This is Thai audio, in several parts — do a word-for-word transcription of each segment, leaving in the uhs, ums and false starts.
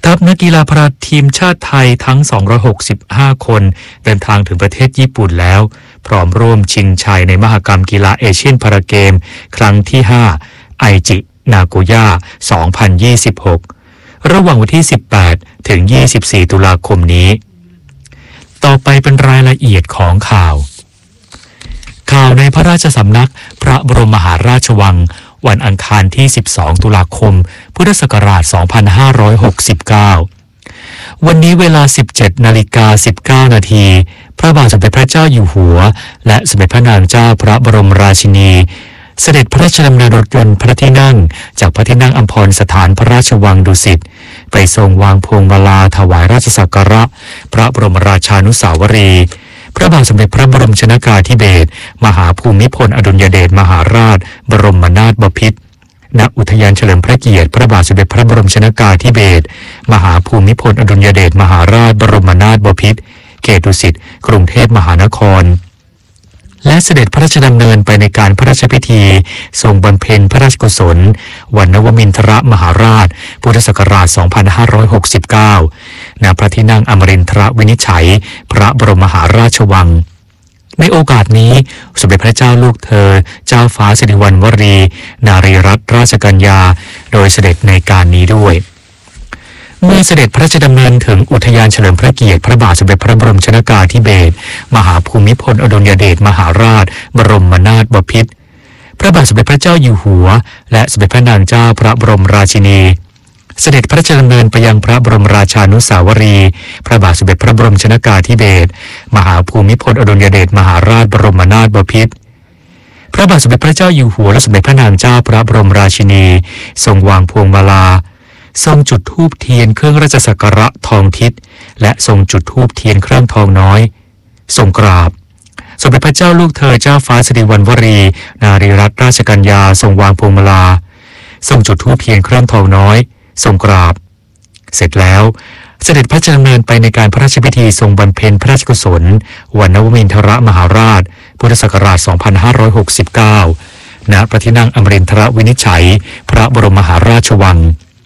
ทัพนักกีฬาพาราทีมชาติไทยทั้งสองร้อยหกสิบห้าคนเดินทางถึงประเทศญี่ปุ่นแล้วพร้อมร่วมชิงชัยในมหกรรมกีฬาเอเชียนพาราเกมครั้งที่ห้าไอจินาโกย่าสองพันยี่สิบหกระหว่างวันที่สิบแปดถึงยี่สิบสี่ตุลาคมนี้ต่อไปเป็นรายละเอียดของข่าวข่าวในพระราชสำนักพระบรมมหาราชวังวันอังคารที่สิบสองตุลาคมพุทธศักราชสองพันห้าร้อยหกสิบเก้าวันนี้เวลา สิบเจ็ดนาฬิกาสิบเก้านาทีพระบาทสมเด็จพระเจ้าอยู่หัวและสมเด็จพระนางเจ้าพระบรมราชินีเสด็จพระราชดำเนินรถยนต์พระที่นั่งจากพระที่นั่งอัมพรสถานพระราชวังดุสิตไปทรงวางพวงมาลาถวายราชสักการะพระบรมราชานุสาวรีย์พระบาทสมเด็จพระบรมชนกาธิเบศรมหาภูมิพลอดุลยเดชมหาราชบรมนาถบพิตรณอุทยานเฉลิมพระเกียรติพระบาทสมเด็จพระบรมชนกาธิเบศรมหาภูมิพลอดุลยเดชมหาราชบรมนาถบพิตรเขตดุสิตกรุงเทพมหานครและเสด็จพระราชดำเนินไปในการพระราชพิธีทรงบำเพ็ญพระราชกุศลวันนวมินทรมหาราชพุทธศักราชสองพันห้าร้อยหกสิบเก้าณพระที่นั่งอมรินทรวินิจฉัยพระบรมมหาราชวังในโอกาสนี้สมเด็จพระเจ้าลูกเธอเจ้าฟ้าสิริวัณวรีนารีรัตนราชกัญญาโดยเสด็จในการนี้ด้วยเมื่อเสด็จพระราชดำเนินถึงอุทยานเฉลิมพระเกียรติพระบาทสมเด็จพระบรมชนกาธิเบศรมหาภูมิพลอดุลยเดชมหาราชบรมนาถบพิตรพระบาทสมเด็จพระเจ้าอยู่หัวและสมเด็จพระนางเจ้าพระบรมราชินีเสด็จพระราชดำเนินไปยังพระบรมราชานุสาวรีย์พระบาทสมเด็จพระบรมชนกาธิเบศรมหาภูมิพลอดุลยเดชมหาราชบรมนาถบพิตรพระบาทสมเด็จพระเจ้าอยู่หัวและสมเด็จพระนางเจ้าพระบรมราชินีทรงวางพวงมาลาทรงจุดธูปเทียนเครื่องราชสักการะทองทิศและทรงจุดธูปเทียนเครื่องทองน้อยทรงกราบสมเด็จพระเจ้าลูกเธอเจ้าฟ้าสิริวัณวรีนารีรัตนราชกัญญาทรงวางพวงมาลาทรงจุดธูปเทียนเครื่องทองน้อยทรงกราบเสร็จแล้วเสด็จพระราชดำเนินไปในการพระราชพิธีทรงบำเพ็ญพระราชกุศลวันนวมินทรมหาราชพุทธศักราชสองพันห้าร้อยหกสิบเก้าณพระที่นั่งอมรินทรวินิจฉัยพระบรมมหาราชวัง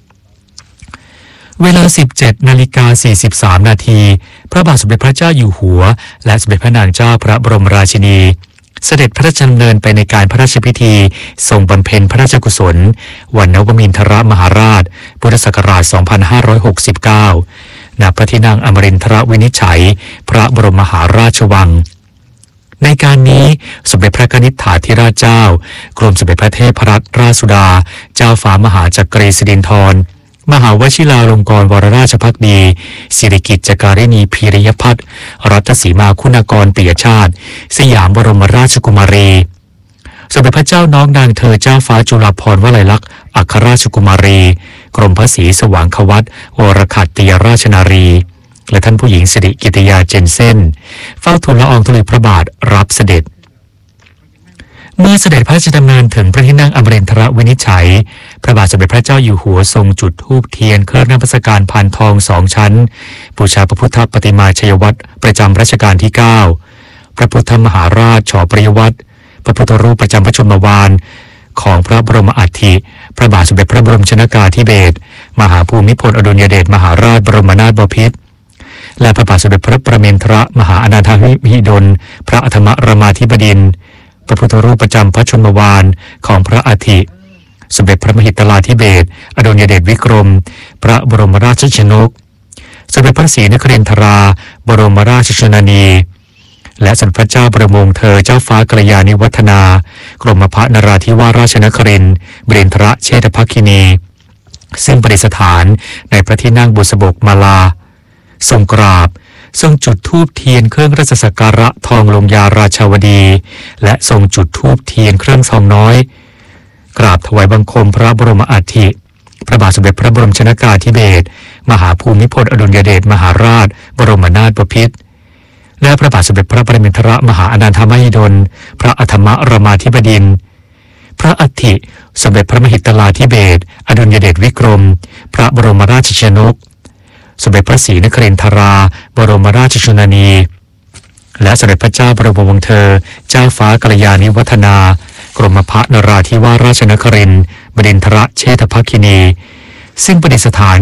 เวลา สิบเจ็ดนาฬิกาสี่สิบสามนาทีพระบาทสมเด็จพระเจ้าอยู่หัวและสมเด็จพระนางเจ้าพระบรมราชินีเสด็จพระราชดำเนินไปในการพระราชพิธีทรงบำเพ็ญพระราชกุศลวันนวมินทรมหาราชพุทธศักราชสองพันห้าร้อยหกสิบเก้าณพระที่นั่งอมรินทรวินิจฉัยพระบรมมหาราชวังในการนี้สมเด็จพระนิษฐาธิราชเจ้ากรมสมเด็จพระเทพรัตนราชสุดาเจ้าฟ้ามหาจักรีสิรินธรมหาวชิราลงกรณวรราชภักดีสิริกิจจการินีพีริยพัฒน์รัตสีมาคุณากรปิยชาติสยามบรมราชกุมารีสมเด็จพระเจ้าน้องนางเธอเจ้าฟ้าจุฬาภรณ์วลัยลักษณ์อัครราชกุมารีกรมพระศรีสว่างควัตวรขัตติยราชนารีและท่านผู้หญิงสิริกิติยาเจนเซ่นเฝ้าทูลละอองธุลีพระบาทรับเสด็จเมื่อเสด็จพระราชดำเนินถึงพระที่นั่งอมรินทรวินิจฉัยพระบาทสมเด็จพระเจ้าอยู่หัวทรงจุดธูปเทียนเครื่องนมัสการพานทองสองชั้นบูชาพระพุทธปฏิมาชัยวัตรประจำรัชกาลที่เก้าพระพุทธมหาราชฉปริยวัตรพระพุทธรูปประจำพระชนมวาลของพระบรมอัฐิพระบาทสมเด็จพระบรมชนกาธิเบศรมหาภูมิพลอดุลยเดชมหาราชบรมนาถบพิตรและพระบาทสมเด็จพระประเมนทรมหาอนาถาวิดลพระอัฏฐมรามาธิบดินทร์พระพุทธรูปประจำพระชนมวาลของพระอัฐิสมเด็จพระมหิตลาธิเบศรอดุลยเดชวิกรมพระบรมราชชนกสมเด็จพระศรีนครินทราบรมราชชนนีและสมเด็จพระเจ้าประมงเธอเจ้าฟ้ากัลยาณิวัฒนากรมพระนราธิวาสราชนครินทร์บดินทรเชษฐภคินีซึ่งประดิษฐานในพระที่นั่งบุษบกมาลาทรงกราบทรงจุดธูปเทียนเครื่องราชสักการะทองลงยาราชาวดีและทรงจุดธูปเทียนเครื่องทองน้อยกราบถวายบังคมพระบรมอัฐิพระบาทสมเด็จพระบรมชนกาธิเบศรมหาภูมิพลอดุลยเดชมหาราชบรมนาถบพิตรและพระบาทสมเด็จพระปรมินทรมหาอนันทมหิดลพระอัฏฐมรามาธิบดินทร์พระอัฐิสมเด็จพระมหิตลาธิเบศรอดุลยเดชวิกรมพระบรมราชชนกสมเด็จพระศรีนครินทราบรมราชชนนี และสมเด็จพระเจ้าบรมวงศ์เธอเจ้าฟ้ากัลยาณิวัฒนากรมพระนราธิวาสราชนครินทร์บดินทรเชษฐภคินีซึ่งประดิษฐาน